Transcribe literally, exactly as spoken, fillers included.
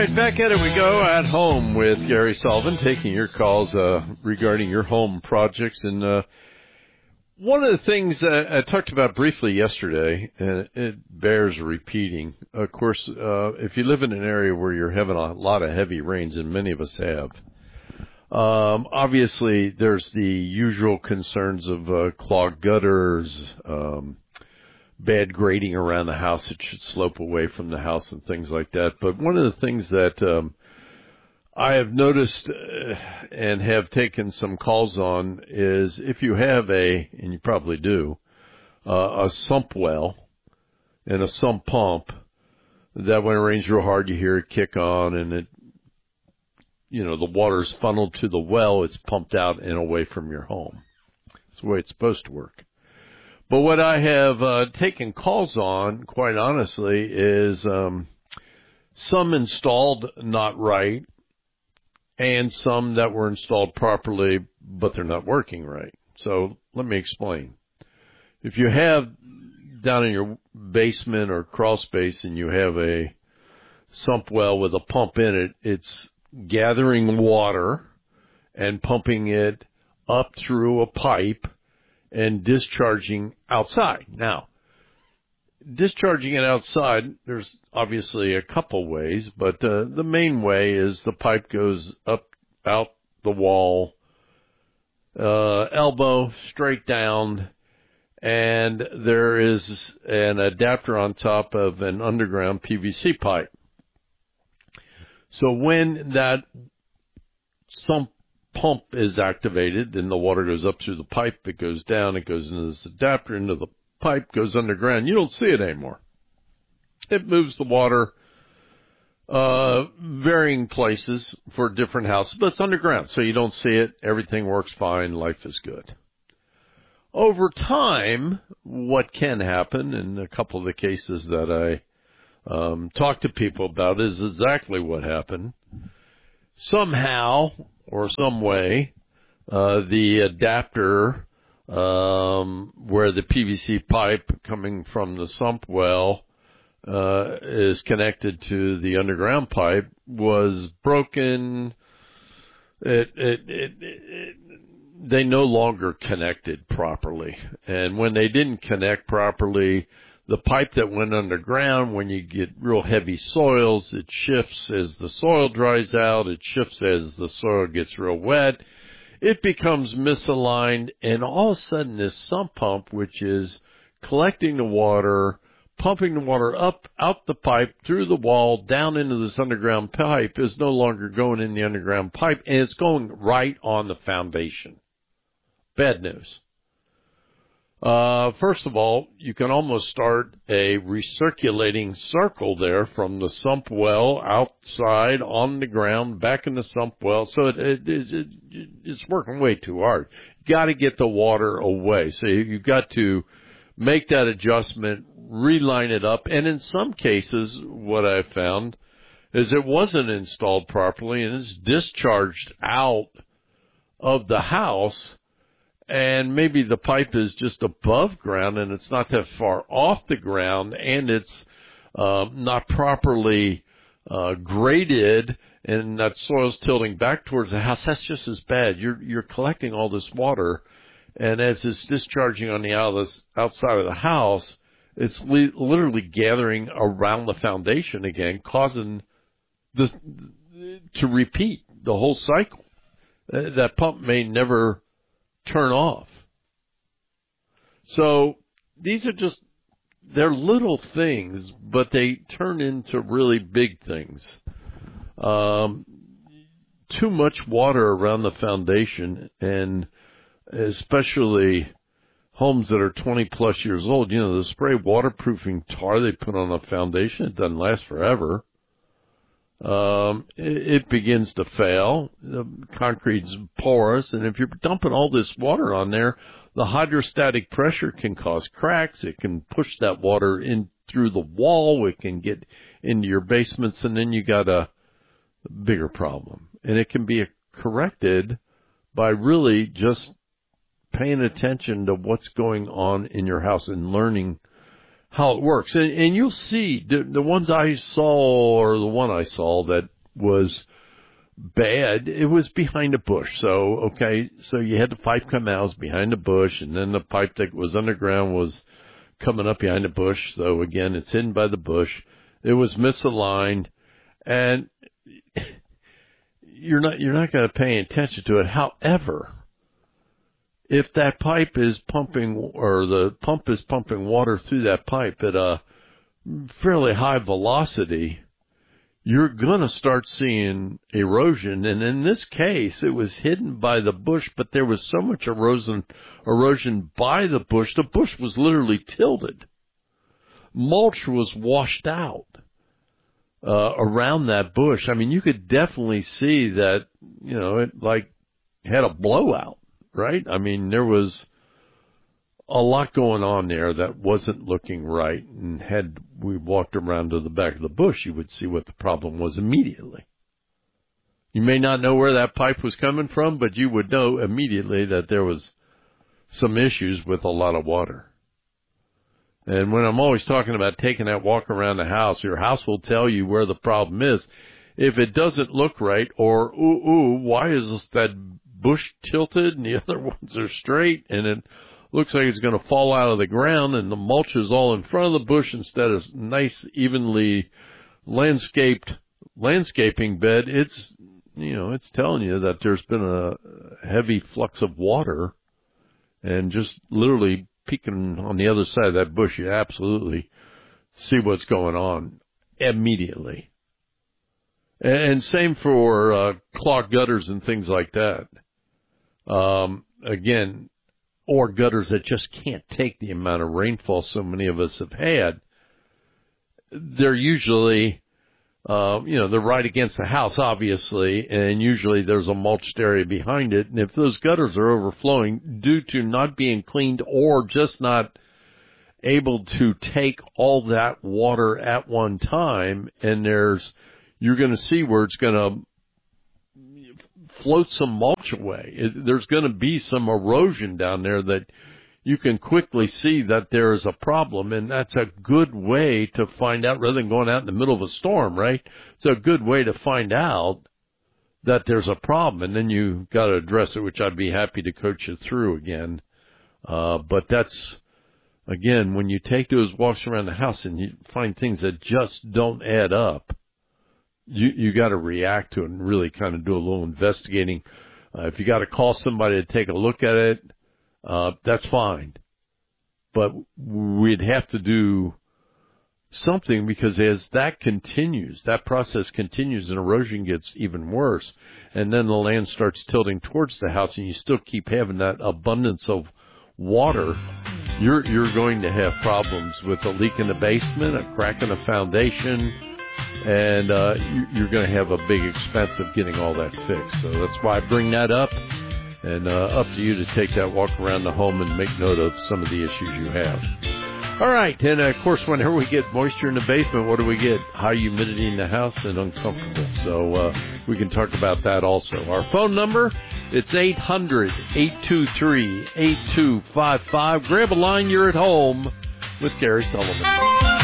right, back at it we go at home with Gary Sullivan, taking your calls uh, regarding your home projects. And uh, one of the things that I talked about briefly yesterday, and it bears repeating, of course, uh, if you live in an area where you're having a lot of heavy rains, and many of us have, um, obviously there's the usual concerns of uh, clogged gutters, um, bad grading around the house. It should slope away from the house and things like that. But one of the things that um, I have noticed uh, and have taken some calls on is if you have a, and you probably do, uh, a sump well and a sump pump, that when it rains real hard, you hear it kick on and it, you know, the water's funneled to the well, it's pumped out and away from your home. That's the way it's supposed to work. But what I have uh, taken calls on, quite honestly, is um, some installed not right and some that were installed properly, but they're not working right. So let me explain. If you have down in your basement or crawl space and you have a sump well with a pump in it, it's gathering water and pumping it up through a pipe and discharging outside. Now, discharging it outside, there's obviously a couple ways, but uh, the main way is the pipe goes up, out the wall, uh, elbow, straight down, and there is an adapter on top of an underground P V C pipe. So when that sump pump is activated, then the water goes up through the pipe, it goes down, it goes into this adapter, into the pipe, goes underground. You don't see it anymore. It moves the water uh, varying places for different houses, but it's underground, so you don't see it. Everything works fine. Life is good. Over time, what can happen, in a couple of the cases that I um, talk to people about, is exactly what happened. Somehow or some way, uh, the adapter, um, where the P V C pipe coming from the sump well, uh, is connected to the underground pipe, was broken. It, it, it, it, they no longer connected properly. And when they didn't connect properly, the pipe that went underground, when you get real heavy soils, it shifts as the soil dries out. It shifts as the soil gets real wet. It becomes misaligned, and all of a sudden this sump pump, which is collecting the water, pumping the water up, out the pipe, through the wall, down into this underground pipe, is no longer going in the underground pipe, and it's going right on the foundation. Bad news. Uh, first of all, you can almost start a recirculating circle there from the sump well outside on the ground, back in the sump well. So it, it, it, it it's working way too hard. You got to get the water away. So you've got to make that adjustment, reline it up. And in some cases, what I found is it wasn't installed properly and it's discharged out of the house. And maybe the pipe is just above ground and it's not that far off the ground, and it's uh, not properly uh, graded, and that soil's tilting back towards the house. That's just as bad. You're you're collecting all this water, and as it's discharging on the outside of the house, it's li- literally gathering around the foundation again, causing this to repeat the whole cycle. Uh, that pump may never turn off. So these are just, they're little things, but they turn into really big things. Um, too much water around the foundation, and especially homes that are twenty plus years old, you know, the spray waterproofing tar they put on a foundation, it doesn't last forever. Um, it, it begins to fail. The concrete's porous, and if you're dumping all this water on there, the hydrostatic pressure can cause cracks. It can push that water in through the wall. It can get into your basements, and then you got a bigger problem. And it can be corrected by really just paying attention to what's going on in your house and learning how it works. And, and you'll see the, the ones I saw, or the one I saw that was bad, it was behind a bush. So, okay, so you had the pipe come out, it was behind the bush, and then the pipe that was underground was coming up behind the bush. So again, it's hidden by the bush. It was misaligned, and you're not, you're not going to pay attention to it. However, if that pipe is pumping, or the pump is pumping water through that pipe at a fairly high velocity, you're going to start seeing erosion. And in this case, it was hidden by the bush, but there was so much erosion, erosion by the bush, the bush was literally tilted. Mulch was washed out uh, around that bush. I mean, you could definitely see that, you know, it like had a blowout, right? I mean, there was a lot going on there that wasn't looking right, and had we walked around to the back of the bush, you would see what the problem was immediately. You may not know where that pipe was coming from, but you would know immediately that there was some issues with a lot of water. And when I'm always talking about taking that walk around the house, your house will tell you where the problem is. If it doesn't look right, or, ooh, ooh, why is that bush tilted and the other ones are straight, and it looks like it's going to fall out of the ground, and the mulch is all in front of the bush instead of nice, evenly landscaped landscaping bed. It's, you know, it's telling you that there's been a heavy flux of water, and just literally peeking on the other side of that bush, you absolutely see what's going on immediately. And same for uh, clogged gutters and things like that. Um, again, or gutters that just can't take the amount of rainfall so many of us have had. They're usually, uh, you know, they're right against the house, obviously, and usually there's a mulched area behind it. And if those gutters are overflowing due to not being cleaned or just not able to take all that water at one time, and there's, you're going to see where it's going to float some mulch away. It, there's going to be some erosion down there that you can quickly see that there is a problem, and that's a good way to find out, rather than going out in the middle of a storm, right? It's a good way to find out that there's a problem, and then you got to address it, which I'd be happy to coach you through again. Uh, but that's, again, when you take those walks around the house and you find things that just don't add up, You you got to react to it and really kind of do a little investigating. Uh, if you got to call somebody to take a look at it, uh, that's fine. But we'd have to do something, because as that continues, that process continues, and erosion gets even worse, and then the land starts tilting towards the house, and you still keep having that abundance of water, you're you're going to have problems with a leak in the basement, a crack in the foundation, and uh, you're going to have a big expense of getting all that fixed. So that's why I bring that up, and uh, up to you to take that walk around the home and make note of some of the issues you have. All right, and uh, of course, whenever we get moisture in the basement, what do we get? High humidity in the house and uncomfortable. So uh, we can talk about that also. Our phone number, it's eight hundred, eight two three, eight two five five. Grab a line, you're at home with Gary Sullivan.